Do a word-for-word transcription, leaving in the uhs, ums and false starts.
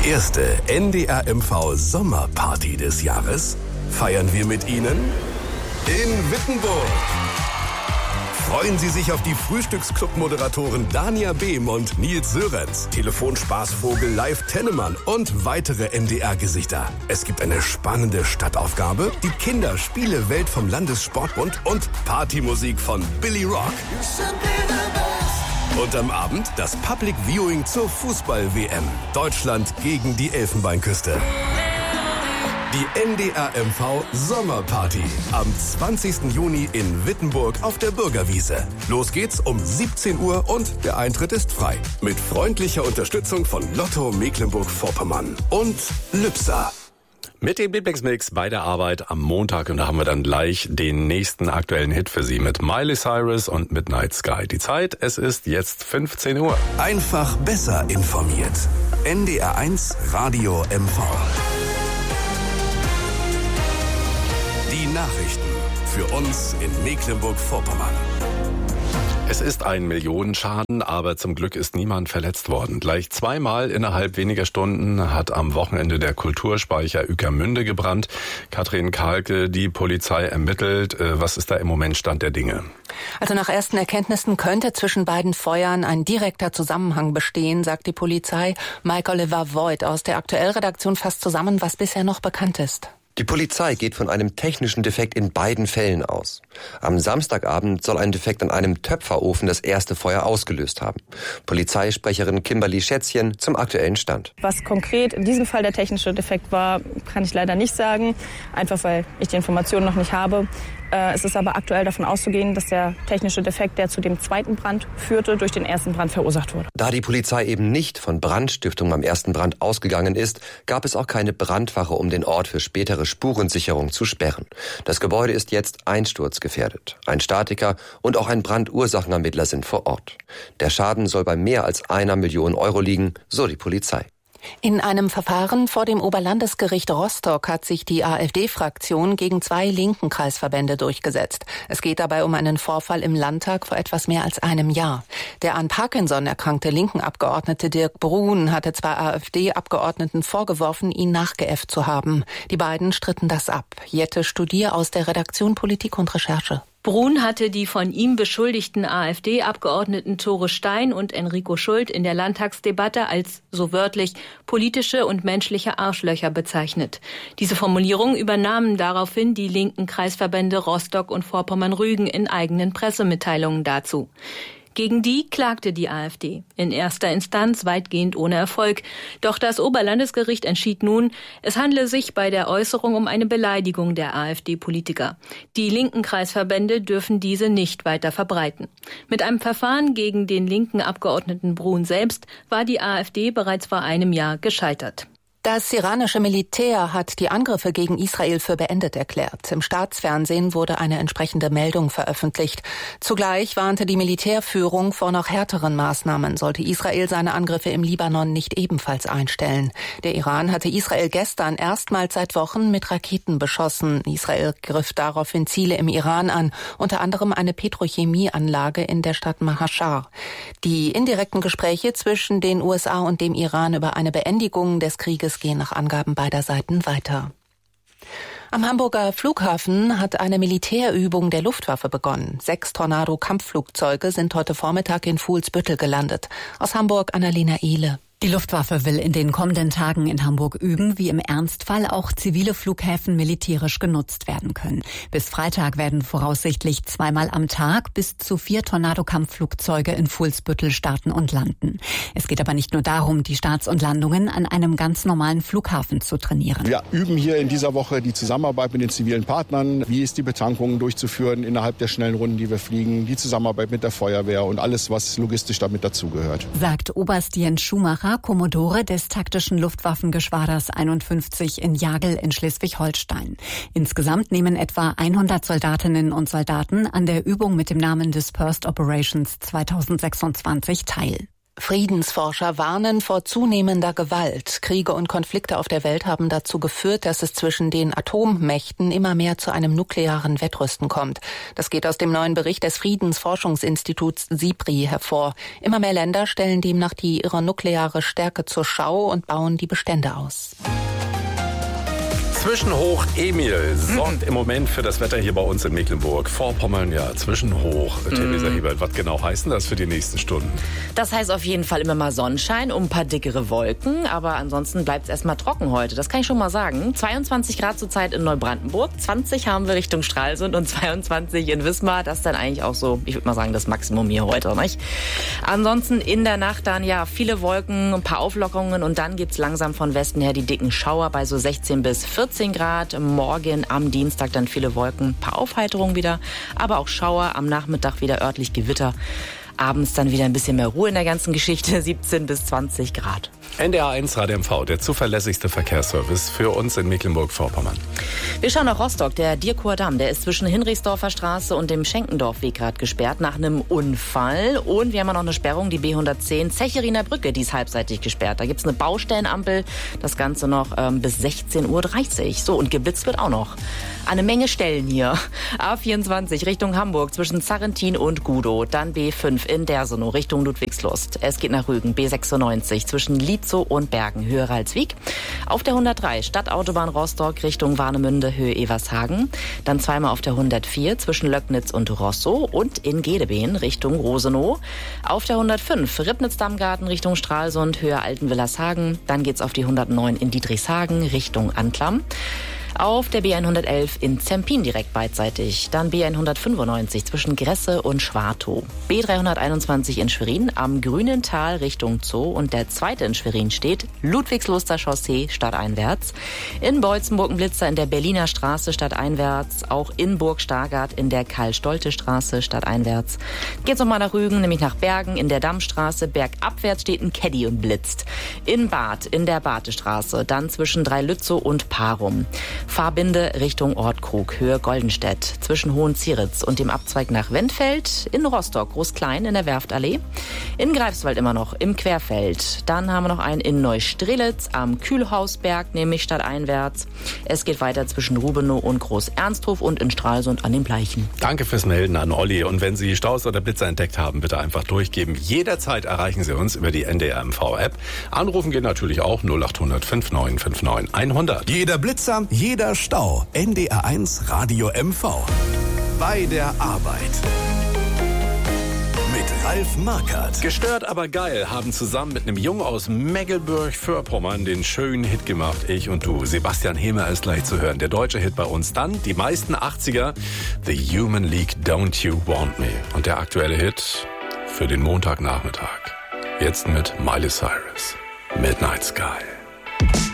Die erste N D R M V Sommerparty des Jahres feiern wir mit Ihnen in Wittenburg. Freuen Sie sich auf die Frühstücksclub-Moderatoren Dania Behm und Nils Sörenz, Telefonspaßvogel Live Tennemann und weitere N D R-Gesichter. Es gibt eine spannende Stadtaufgabe, die Kinderspiele-Welt vom Landessportbund und Partymusik von Billy Rock. Und am Abend das Public Viewing zur Fußball-W M. Deutschland gegen die Elfenbeinküste. Die N D R M V Sommerparty am zwanzigsten Juni in Wittenburg auf der Bürgerwiese. Los geht's um siebzehn Uhr und der Eintritt ist frei. Mit freundlicher Unterstützung von Lotto Mecklenburg-Vorpommern und Lübser. Mit dem Lieblingsmix bei der Arbeit am Montag, und da haben wir dann gleich den nächsten aktuellen Hit für Sie mit Miley Cyrus und Midnight Sky. Die Zeit, es ist jetzt fünfzehn Uhr. Einfach besser informiert. N D R eins Radio M V. Die Nachrichten für uns in Mecklenburg-Vorpommern. Es ist ein Millionenschaden, aber zum Glück ist niemand verletzt worden. Gleich zweimal innerhalb weniger Stunden hat am Wochenende der Kulturspeicher Ueckermünde gebrannt. Katrin Kahlke, die Polizei ermittelt. Was ist da im Moment Stand der Dinge? Also nach ersten Erkenntnissen könnte zwischen beiden Feuern ein direkter Zusammenhang bestehen, sagt die Polizei. Mike Oliver Voigt aus der Aktuellredaktion fasst zusammen, was bisher noch bekannt ist. Die Polizei geht von einem technischen Defekt in beiden Fällen aus. Am Samstagabend soll ein Defekt an einem Töpferofen das erste Feuer ausgelöst haben. Polizeisprecherin Kimberly Schätzchen zum aktuellen Stand. Was konkret in diesem Fall der technische Defekt war, kann ich leider nicht sagen, einfach weil ich die Informationen noch nicht habe. Es ist aber aktuell davon auszugehen, dass der technische Defekt, der zu dem zweiten Brand führte, durch den ersten Brand verursacht wurde. Da die Polizei eben nicht von Brandstiftung am ersten Brand ausgegangen ist, gab es auch keine Brandwache, um den Ort für spätere Spurensicherung zu sperren. Das Gebäude ist jetzt einsturzgefährdet. Ein Statiker und auch ein Brandursachenermittler sind vor Ort. Der Schaden soll bei mehr als einer Million Euro liegen, so die Polizei. In einem Verfahren vor dem Oberlandesgericht Rostock hat sich die AfD-Fraktion gegen zwei linken Kreisverbände durchgesetzt. Es geht dabei um einen Vorfall im Landtag vor etwas mehr als einem Jahr. Der an Parkinson erkrankte linken Abgeordnete Dirk Brun hatte zwei AfD-Abgeordneten vorgeworfen, ihn nachgeäfft zu haben. Die beiden stritten das ab. Jette Studier aus der Redaktion Politik und Recherche. Brun hatte die von ihm beschuldigten AfD-Abgeordneten Tore Stein und Enrico Schult in der Landtagsdebatte als, so wörtlich, politische und menschliche Arschlöcher bezeichnet. Diese Formulierung übernahmen daraufhin die linken Kreisverbände Rostock und Vorpommern-Rügen in eigenen Pressemitteilungen dazu. Gegen die klagte die AfD. In erster Instanz weitgehend ohne Erfolg. Doch das Oberlandesgericht entschied nun, es handle sich bei der Äußerung um eine Beleidigung der AfD-Politiker. Die linken Kreisverbände dürfen diese nicht weiter verbreiten. Mit einem Verfahren gegen den linken Abgeordneten Brun selbst war die AfD bereits vor einem Jahr gescheitert. Das iranische Militär hat die Angriffe gegen Israel für beendet erklärt. Im Staatsfernsehen wurde eine entsprechende Meldung veröffentlicht. Zugleich warnte die Militärführung vor noch härteren Maßnahmen, sollte Israel seine Angriffe im Libanon nicht ebenfalls einstellen. Der Iran hatte Israel gestern erstmals seit Wochen mit Raketen beschossen. Israel griff daraufhin Ziele im Iran an, unter anderem eine Petrochemieanlage in der Stadt Mahashar. Die indirekten Gespräche zwischen den U S A und dem Iran über eine Beendigung des Krieges gehen nach Angaben beider Seiten weiter. Am Hamburger Flughafen hat eine Militärübung der Luftwaffe begonnen. Sechs Tornado-Kampfflugzeuge sind heute Vormittag in Fuhlsbüttel gelandet. Aus Hamburg Annalena Ehle. Die Luftwaffe will in den kommenden Tagen in Hamburg üben, wie im Ernstfall auch zivile Flughäfen militärisch genutzt werden können. Bis Freitag werden voraussichtlich zweimal am Tag bis zu vier Tornado-Kampfflugzeuge in Fuhlsbüttel starten und landen. Es geht aber nicht nur darum, die Starts und Landungen an einem ganz normalen Flughafen zu trainieren. Wir üben hier in dieser Woche die Zusammenarbeit mit den zivilen Partnern. Wie ist die Betankung durchzuführen innerhalb der schnellen Runden, die wir fliegen, die Zusammenarbeit mit der Feuerwehr und alles, was logistisch damit dazugehört. Sagt Oberst Jens Schumacher, Kommodore des taktischen Luftwaffengeschwaders einundfünfzig in Jagel in Schleswig-Holstein. Insgesamt nehmen etwa hundert Soldatinnen und Soldaten an der Übung mit dem Namen Dispersed Operations zweitausendsechsundzwanzig teil. Friedensforscher warnen vor zunehmender Gewalt. Kriege und Konflikte auf der Welt haben dazu geführt, dass es zwischen den Atommächten immer mehr zu einem nuklearen Wettrüsten kommt. Das geht aus dem neuen Bericht des Friedensforschungsinstituts SIPRI hervor. Immer mehr Länder stellen demnach die ihre nukleare Stärke zur Schau und bauen die Bestände aus. Zwischenhoch Emil sorgt mhm. im Moment für das Wetter hier bei uns in Mecklenburg-Vorpommern. Ja, Zwischenhoch. Mhm. Theresa Hebert, was genau heißt denn das für die nächsten Stunden? Das heißt auf jeden Fall immer mal Sonnenschein und ein paar dickere Wolken. Aber ansonsten bleibt es erstmal trocken heute. Das kann ich schon mal sagen. zweiundzwanzig Grad zurzeit in Neubrandenburg. zwanzig haben wir Richtung Stralsund und zweiundzwanzig in Wismar. Das ist dann eigentlich auch so, ich würde mal sagen, das Maximum hier heute, nicht? Ansonsten in der Nacht dann ja viele Wolken, ein paar Auflockerungen und dann gibt's langsam von Westen her die dicken Schauer bei so sechzehn bis vierzehn Grad. Morgen am Dienstag dann viele Wolken, ein paar Aufheiterungen wieder, aber auch Schauer. Am Nachmittag wieder örtlich Gewitter. Abends dann wieder ein bisschen mehr Ruhe in der ganzen Geschichte, siebzehn bis zwanzig Grad. N D R eins Radio M V, der zuverlässigste Verkehrsservice für uns in Mecklenburg-Vorpommern. Wir schauen nach Rostock. Der Dierkower Damm, der ist zwischen Hinrichsdorfer Straße und dem Schenkendorfweg gerade gesperrt nach einem Unfall. Und wir haben auch noch eine Sperrung, die B hundertzehn Zecheriner Brücke, die ist halbseitig gesperrt. Da gibt es eine Baustellenampel, das Ganze noch ähm, bis sechzehn Uhr dreißig. So, und geblitzt wird auch noch. Eine Menge Stellen hier. A vierundzwanzig Richtung Hamburg zwischen Sarrentin und Gudow. Dann B fünf in Dersenow Richtung Ludwigslust. Es geht nach Rügen. B sechsundneunzig zwischen Lietzow und Bergen, Höhe Ralswiek. Auf der hundertdrei Stadtautobahn Rostock Richtung Warnemünde, Höhe Evershagen. Dann zweimal auf der hundertvier zwischen Löcknitz und Rosso und in Gedebeen Richtung Rosenow. Auf der hundertfünf Ribnitz-Dammgarten Richtung Stralsund, Höhe Altenwillershagen. Dann geht's auf die hundertneun in Dietrichshagen Richtung Anklam. Auf der B hundertelf in Zempin direkt beidseitig. Dann B hundertfünfundneunzig zwischen Gresse und Schwartow. B dreihunderteinundzwanzig in Schwerin am Grünen Tal Richtung Zoo. Und der zweite in Schwerin steht Ludwigsluster Chaussee stadteinwärts. In Beutzenburg ein Blitzer in der Berliner Straße stadteinwärts. Auch in Burg Stargard in der Karl-Stolte-Straße stadteinwärts. Geht's nochmal nach Rügen, nämlich nach Bergen in der Dammstraße. Bergabwärts steht ein Caddy und blitzt. In Bad in der Batestraße. Dann zwischen Dreilützow und Parum. Fahrbinde Richtung Ortkrug, Höhe Goldenstedt, zwischen Hohenzieritz und dem Abzweig nach Wendfeld, in Rostock, Groß-Klein in der Werftallee, in Greifswald immer noch, im Querfeld. Dann haben wir noch einen in Neustrelitz am Kühlhausberg, nämlich stadteinwärts. Es geht weiter zwischen Rubenow und Groß-Ernsthof und in Stralsund an den Bleichen. Danke fürs Melden an Olli. Und wenn Sie Staus oder Blitzer entdeckt haben, bitte einfach durchgeben. Jederzeit erreichen Sie uns über die N D R M V-App. Anrufen geht natürlich auch null acht hundert neunundfünfzig neunundfünfzig hundert. Jeder Blitzer, jeder Jeder Stau. N D R eins Radio M V. Bei der Arbeit. Mit Ralf Markert. Gestört, aber geil haben zusammen mit einem Jungen aus Mecklenburg-Vorpommern den schönen Hit gemacht, Ich und Du. Sebastian Hemer ist gleich zu hören. Der deutsche Hit bei uns dann. Die meisten achtziger. The Human League, Don't You Want Me. Und der aktuelle Hit für den Montagnachmittag. Jetzt mit Miley Cyrus. Midnight Sky.